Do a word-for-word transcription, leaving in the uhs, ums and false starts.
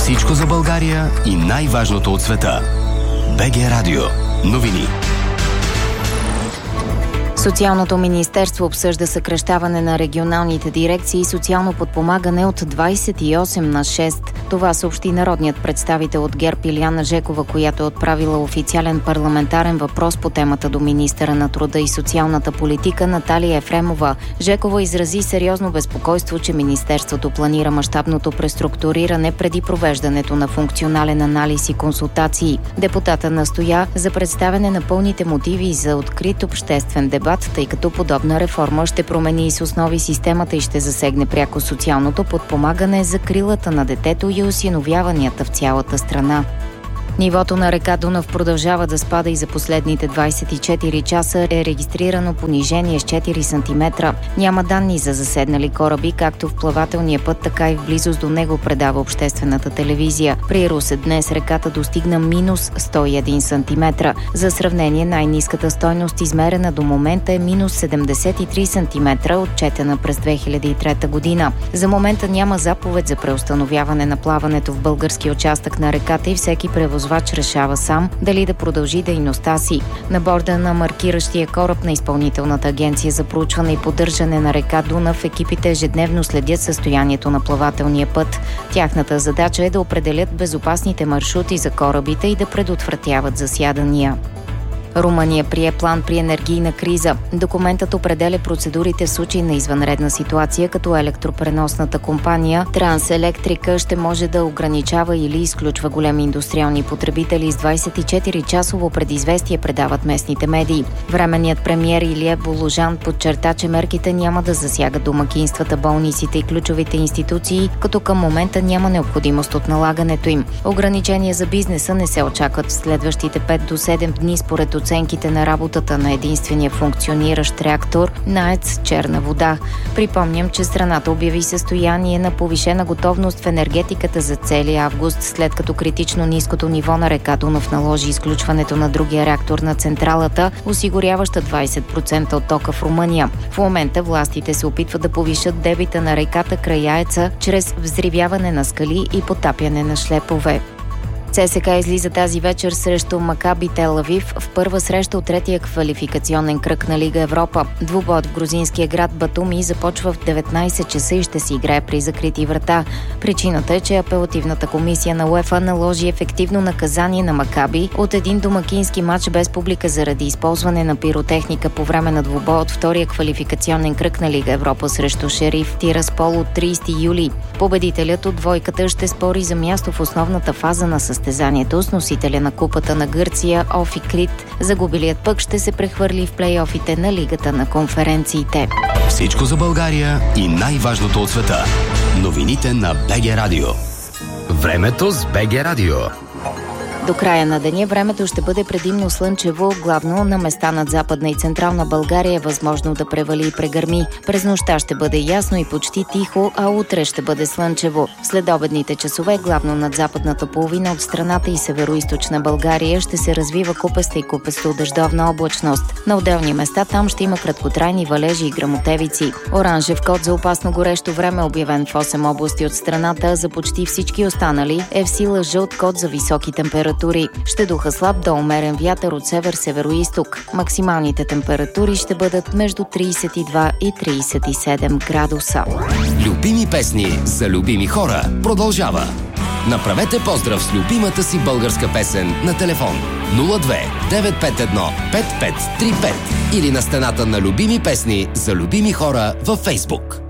Всичко за България и най-важното от света. БГ Радио. Новини. Социалното министерство обсъжда съкращаване на регионалните дирекции и социално подпомагане от двадесет и осем на шест. Това съобщи народният представител от ГЕРБ Илияна Жекова, която е отправила официален парламентарен въпрос по темата до министъра на труда и социалната политика Наталия Ефремова. Жекова изрази сериозно безпокойство, че министерството планира мащабното преструктуриране преди провеждането на функционален анализ и консултации. Депутата настоя за представяне на пълните мотиви за открит обществен дебат, тъй като подобна реформа ще промени и с основи системата и ще засегне пряко социалното подпомагане, закрилата на детето и осиновяванията в цялата страна. Нивото на река Дунав продължава да спада и за последните двадесет и четири часа е регистрирано понижение с четири сантиметра. Няма данни за заседнали кораби, както в плавателния път, така и в близост до него, предава обществената телевизия. При Русе днес реката достигна минус сто и един сантиметра. За сравнение, най-ниската стойност, измерена до момента, е минус седемдесет и три сантиметра, отчетена през две хиляди и трета година. За момента няма заповед за преустановяване на плаването в български участък на реката и всеки превозвач решава сам дали да продължи дейността си. На борда на маркиращия кораб на Изпълнителната агенция за проучване и поддържане на река Дунав екипите ежедневно следят състоянието на плавателния път. Тяхната задача е да определят безопасните маршрути за корабите и да предотвратяват засядания. Румъния прие план при енергийна криза. Документът определя процедурите в случай на извънредна ситуация, като електропреносната компания Транселектрика ще може да ограничава или изключва големи индустриални потребители с двадесет и четири часово предизвестие, предават местните медии. Временният премиер Илия Боложан подчерта, че мерките няма да засягат домакинствата, болниците и ключовите институции, като към момента няма необходимост от налагането им. Ограничения за бизнеса не се очакват в следващите пет до седем дни, според оценките на работата на единствения функциониращ реактор на АЕЦ Черна вода. Припомням, че страната обяви състояние на повишена готовност в енергетиката за целия август, след като критично ниското ниво на река Дунав наложи изключването на другия реактор на централата, осигуряваща двадесет процента от тока в Румъния. В момента властите се опитват да повишат дебита на реката край АЕЦа чрез взривяване на скали и потапяне на шлепове. ЦСКА излиза тази вечер срещу Макаби Тел Авив в първа среща от третия квалификационен кръг на Лига Европа. Двубоят в грузинския град Батуми започва в деветнадесет часа и ще се играе при закрити врата. Причината е, че апелативната комисия на УЕФА наложи ефективно наказание на Макаби от един домакински матч без публика заради използване на пиротехника по време на двубой от втория квалификационен кръг на Лига Европа срещу Шериф Тираспол от тридесети юли. Победителят от двойката ще спори за място в основната фаза на състезанието с носителя на купата на Гърция Офи Крит. Загубилият пък ще се прехвърли в плейофите на Лигата на конференциите. Всичко за България и най-важното от света. Новините на БГ Радио. Времето с БГ Радио. До края на деня времето ще бъде предимно слънчево, главно на места над Западна и Централна България е възможно да превали и прегърми. През нощта ще бъде ясно и почти тихо, а утре ще бъде слънчево. След обедните часове, главно над западната половина от страната и североизточна България, ще се развива купеста и купесто дъждовна облачност. На отделни места там ще има краткотрайни валежи и гръмотевици. Оранжев код за опасно горещо време, обявен в осем области от страната, за почти всички останали е в сила жълт код за високи температури. Ще духа слаб до умерен вятър от север-североизток. Максималните температури ще бъдат между тридесет и два и тридесет и седем градуса. Любими песни за любими хора продължава. Направете поздрав с любимата си българска песен на телефон нула две девет пет едно пет пет три пет или на стената на Любими песни за любими хора във Фейсбук.